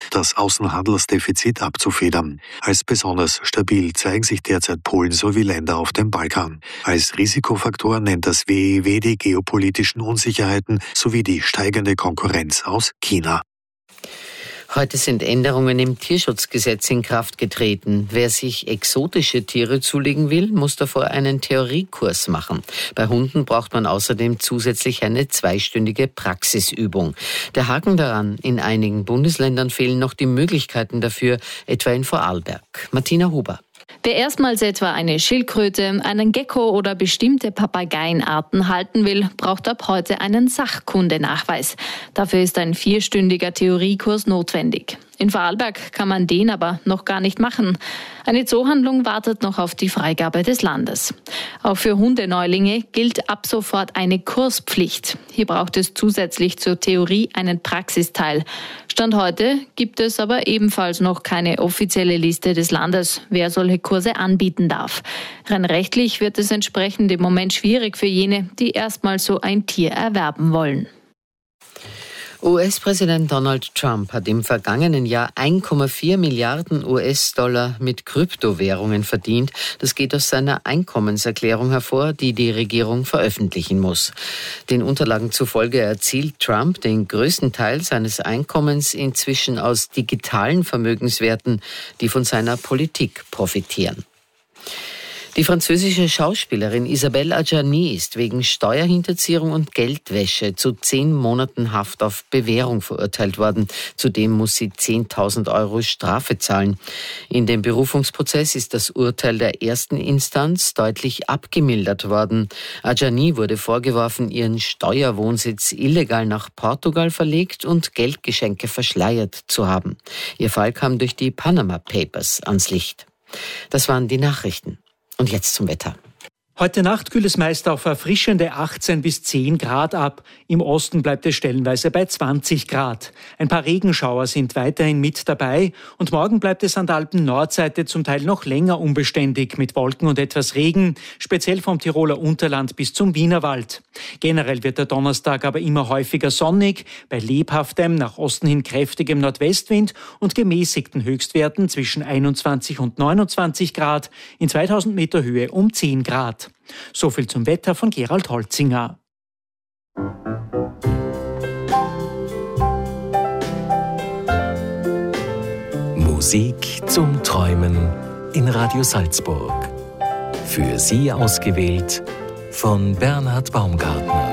das Außenhandelsdefizit abzufedern. Als besonders stabil zeigen sich derzeit Polen sowie Länder auf dem Balkan. Als Risikofaktor nennt das WEW die geopolitischen Unsicherheiten sowie die steigende Konkurrenz aus China. Heute sind Änderungen im Tierschutzgesetz in Kraft getreten. Wer sich exotische Tiere zulegen will, muss davor einen Theoriekurs machen. Bei Hunden braucht man außerdem zusätzlich eine 2-stündige Praxisübung. Der Haken daran, in einigen Bundesländern fehlen noch die Möglichkeiten dafür, etwa in Vorarlberg. Martina Huber. Wer erstmals etwa eine Schildkröte, einen Gecko oder bestimmte Papageienarten halten will, braucht ab heute einen Sachkundenachweis. Dafür ist ein 4-stündiger Theoriekurs notwendig. In Vorarlberg kann man den aber noch gar nicht machen. Eine Zoohandlung wartet noch auf die Freigabe des Landes. Auch für Hundeneulinge gilt ab sofort eine Kurspflicht. Hier braucht es zusätzlich zur Theorie einen Praxisteil. Stand heute gibt es aber ebenfalls noch keine offizielle Liste des Landes, wer solche Kurse anbieten darf. Rein rechtlich wird es entsprechend im Moment schwierig für jene, die erstmal so ein Tier erwerben wollen. US-Präsident Donald Trump hat im vergangenen Jahr 1,4 Milliarden US-Dollar mit Kryptowährungen verdient. Das geht aus seiner Einkommenserklärung hervor, die die Regierung veröffentlichen muss. Den Unterlagen zufolge erzielt Trump den größten Teil seines Einkommens inzwischen aus digitalen Vermögenswerten, die von seiner Politik profitieren. Die französische Schauspielerin Isabelle Adjani ist wegen Steuerhinterziehung und Geldwäsche zu 10 Monaten Haft auf Bewährung verurteilt worden. Zudem muss sie 10.000 € Strafe zahlen. In dem Berufungsprozess ist das Urteil der ersten Instanz deutlich abgemildert worden. Adjani wurde vorgeworfen, ihren Steuerwohnsitz illegal nach Portugal verlegt und Geldgeschenke verschleiert zu haben. Ihr Fall kam durch die Panama Papers ans Licht. Das waren die Nachrichten. Und jetzt zum Wetter. Heute Nacht kühlt es meist auf erfrischende 18 bis 10 Grad ab. Im Osten bleibt es stellenweise bei 20 Grad. Ein paar Regenschauer sind weiterhin mit dabei. Und morgen bleibt es an der Alpen-Nordseite zum Teil noch länger unbeständig mit Wolken und etwas Regen, speziell vom Tiroler Unterland bis zum Wienerwald. Generell wird der Donnerstag aber immer häufiger sonnig, bei lebhaftem, nach Osten hin kräftigem Nordwestwind und gemäßigten Höchstwerten zwischen 21 und 29 Grad, in 2000 Meter Höhe um 10 Grad. So viel zum Wetter von Gerald Holzinger. Musik zum Träumen in Radio Salzburg. Für Sie ausgewählt von Bernhard Baumgartner.